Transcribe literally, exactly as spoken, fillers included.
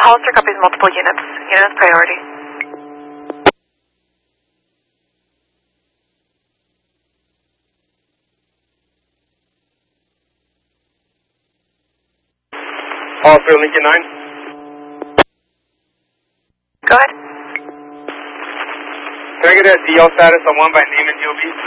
Hollister copies multiple units. Units priority. Hollister, Lincoln nine. Go ahead. Can I get a D L status on one by name and D O B?